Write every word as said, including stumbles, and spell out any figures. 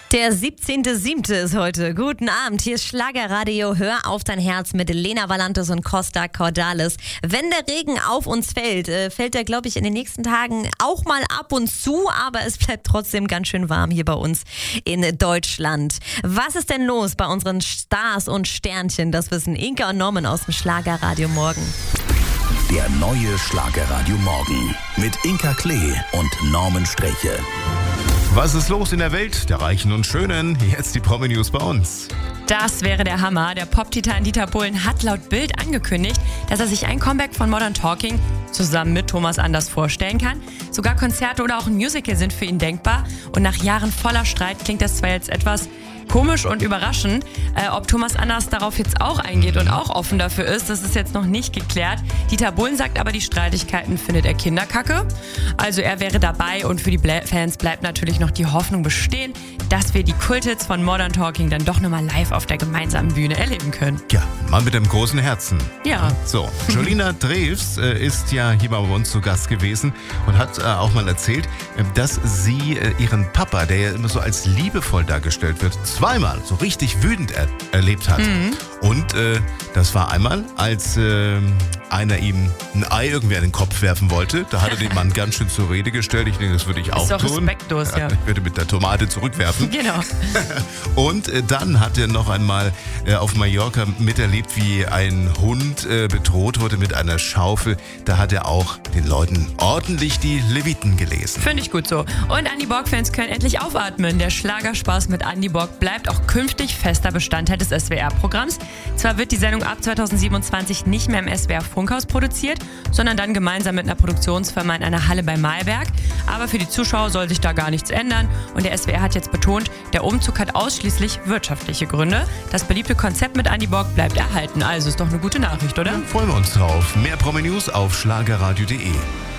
Der siebzehnte siebte ist heute. Guten Abend, hier ist Schlagerradio. Hör auf dein Herz mit Lena Valantes und Costa Cordalis. Wenn der Regen auf uns fällt, äh, fällt er, glaube ich, in den nächsten Tagen auch mal ab und zu, aber es bleibt trotzdem ganz schön warm hier bei uns in Deutschland. Was ist denn los bei unseren Stars und Sternchen? Das wissen Inka und Norman aus dem Schlagerradio Morgen. Der neue Schlagerradio Morgen mit Inka Klee und Norman Streche. Was ist los in der Welt der Reichen und Schönen? Jetzt die Promi-News bei uns. Das wäre der Hammer. Der Pop-Titan Dieter Bohlen hat laut Bild angekündigt, dass er sich ein Comeback von Modern Talking zusammen mit Thomas Anders vorstellen kann. Sogar Konzerte oder auch ein Musical sind für ihn denkbar. Und nach Jahren voller Streit klingt das zwar jetzt etwas komisch und überraschend. Äh, ob Thomas Anders darauf jetzt auch eingeht und auch offen dafür ist, das ist jetzt noch nicht geklärt. Dieter Bohlen sagt aber, die Streitigkeiten findet er Kinderkacke. Also er wäre dabei und für die Bla- Fans bleibt natürlich noch die Hoffnung bestehen, dass wir die Kulthits von Modern Talking dann doch nochmal live auf der gemeinsamen Bühne erleben können. Ja, mal mit dem großen Herzen. Ja. So, Jolina Drews äh, ist ja hier bei uns zu Gast gewesen und hat äh, auch mal erzählt, äh, dass sie äh, ihren Papa, der ja immer so als liebevoll dargestellt wird, zweimal so richtig wütend er- erlebt hat. Mhm. Und äh, das war einmal, als äh, einer ihm ein Ei irgendwie an den Kopf werfen wollte. Da hat er den Mann ganz schön zur Rede gestellt. Ich denke, das würde ich auch ist doch tun. respektlos, ja. Ich würde mit der Tomate zurückwerfen. Genau. Und äh, dann hat er noch einmal äh, auf Mallorca miterlebt, wie ein Hund äh, bedroht wurde mit einer Schaufel. Da hat er auch den Leuten ordentlich die Leviten gelesen. Finde ich gut so. Und Andy Borg-Fans können endlich aufatmen. Der Schlagerspaß mit Andy Borg bleibt auch künftig fester Bestandteil des S W R-Programms. Zwar wird die Sendung ab zweitausendsiebenundzwanzig nicht mehr im S W R-Funkhaus produziert, sondern dann gemeinsam mit einer Produktionsfirma in einer Halle bei Mahlberg. Aber für die Zuschauer soll sich da gar nichts ändern. Und der S W R hat jetzt betont, der Umzug hat ausschließlich wirtschaftliche Gründe. Das beliebte Konzept mit Andy Borg bleibt erhalten. Also ist doch eine gute Nachricht, oder? Dann freuen wir uns drauf. Mehr Promi-News auf schlagerradio punkt de.